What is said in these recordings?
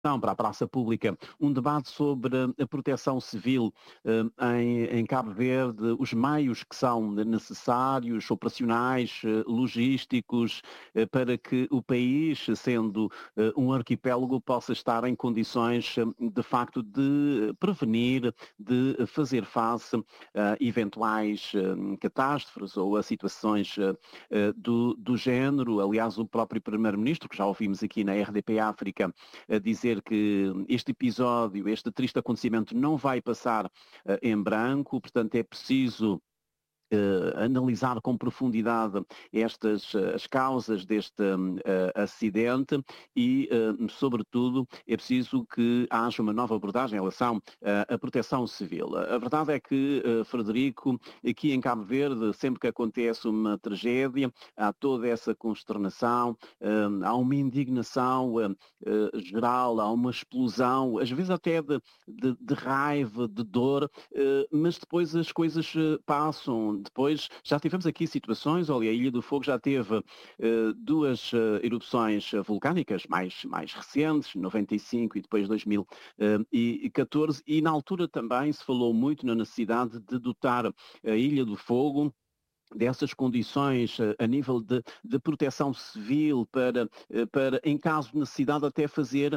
para a praça pública um debate sobre a proteção civil em Cabo Verde, os meios que são necessários, operacionais, logísticos, para que o país, sendo um arquipélago, possa estar em condições de facto de prevenir, de fazer face a eventuais catástrofes ou a situações do género. Aliás, o próprio Primeiro-Ministro, que já ouvimos aqui na RDP África, a dizer que este episódio, este triste acontecimento não vai passar em branco, portanto é preciso analisar com profundidade as causas deste acidente e, sobretudo, é preciso que haja uma nova abordagem em relação à proteção civil. A verdade é que, Frederico, aqui em Cabo Verde, sempre que acontece uma tragédia, há toda essa consternação, há uma indignação geral, há uma explosão, às vezes até de raiva, de dor, mas depois as coisas passam. Depois já tivemos aqui situações, olha, a Ilha do Fogo já teve duas erupções vulcânicas mais recentes, 95 e depois 2014, e na altura também se falou muito na necessidade de dotar a Ilha do Fogo dessas condições a nível de proteção civil para, em caso de necessidade, até fazer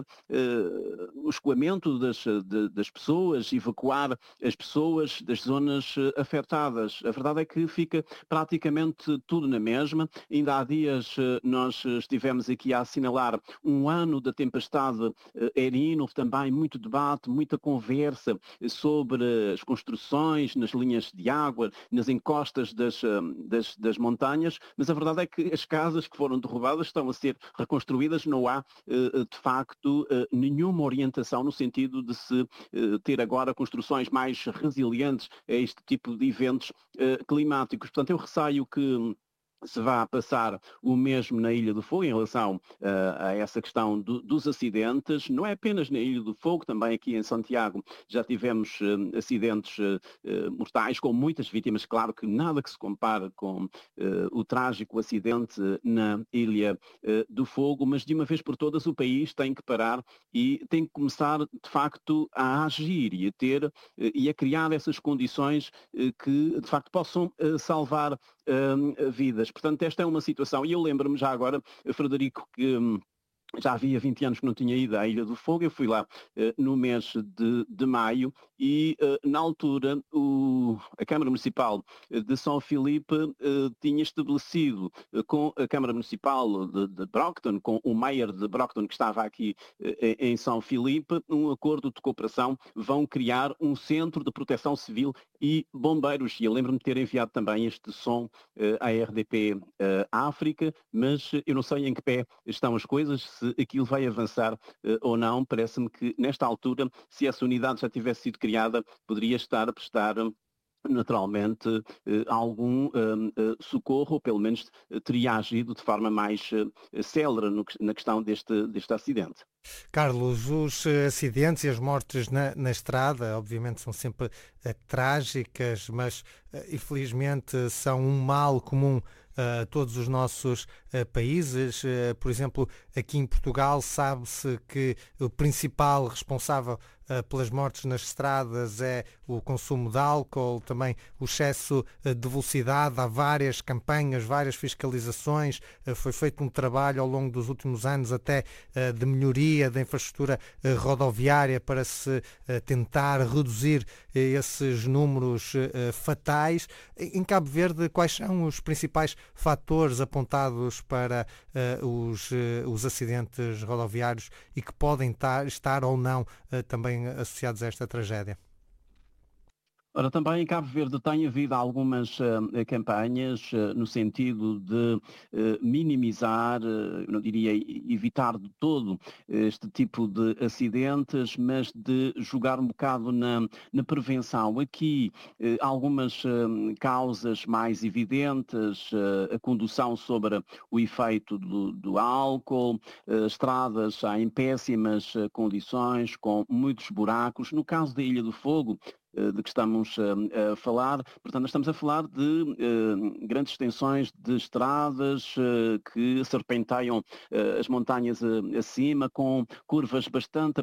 o escoamento das pessoas, evacuar as pessoas das zonas afetadas. A verdade é que fica praticamente tudo na mesma. Ainda há dias nós estivemos aqui a assinalar um ano da tempestade Erino, também muito debate, muita conversa sobre as construções nas linhas de água, nas encostas das montanhas, mas a verdade é que as casas que foram derrubadas estão a ser reconstruídas, não há de facto nenhuma orientação no sentido de se ter agora construções mais resilientes a este tipo de eventos climáticos. Portanto, eu receio que se vá passar o mesmo na Ilha do Fogo em relação a essa questão dos acidentes. Não é apenas na Ilha do Fogo, também aqui em Santiago já tivemos acidentes mortais com muitas vítimas. Claro que nada que se compare com o trágico acidente na Ilha do Fogo, mas de uma vez por todas o país tem que parar e tem que começar de facto a agir e a ter e a criar essas condições que de facto possam salvar vidas. Portanto, esta é uma situação, e eu lembro-me já agora, Frederico, que já havia 20 anos que não tinha ido à Ilha do Fogo, eu fui lá no mês de maio e na altura a Câmara Municipal de São Filipe tinha estabelecido com a Câmara Municipal de Brockton, com o Mayor de Brockton que estava aqui em São Filipe, um acordo de cooperação, vão criar um centro de proteção civil e bombeiros. E eu lembro-me de ter enviado também este som à RDP África, mas eu não sei em que pé estão as coisas, se aquilo vai avançar ou não. Parece-me que nesta altura, se essa unidade já tivesse sido criada, poderia estar a prestar naturalmente algum socorro, ou pelo menos teria agido de forma mais célere na questão deste acidente. Carlos, os acidentes e as mortes na estrada, obviamente, são sempre trágicas, mas infelizmente são um mal comum a todos os nossos países. Por exemplo, aqui em Portugal sabe-se que o principal responsável pelas mortes nas estradas é o consumo de álcool, também o excesso de velocidade. Há várias campanhas, várias fiscalizações. Foi feito um trabalho ao longo dos últimos anos até de melhoria da infraestrutura rodoviária para se tentar reduzir esses números fatais. Em Cabo Verde, quais são os principais fatores apontados para os acidentes rodoviários e que podem estar ou não também associados a esta tragédia? Ora, também em Cabo Verde tem havido algumas campanhas no sentido de minimizar, eu não diria evitar de todo este tipo de acidentes, mas de jogar um bocado na prevenção. Aqui algumas causas mais evidentes, a condução sobre o efeito do álcool, estradas já em péssimas condições, com muitos buracos. No caso da Ilha do Fogo, de que estamos a falar. Portanto, nós estamos a falar de grandes extensões de estradas que serpenteiam as montanhas acima, com curvas bastante